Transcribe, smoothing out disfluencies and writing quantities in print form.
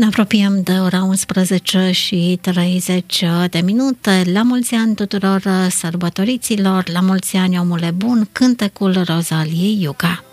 apropiem de ora 11:30. La mulți ani tuturor sărbătoriților, la mulți ani, omule bun, cântecul Rozaliei Iuca.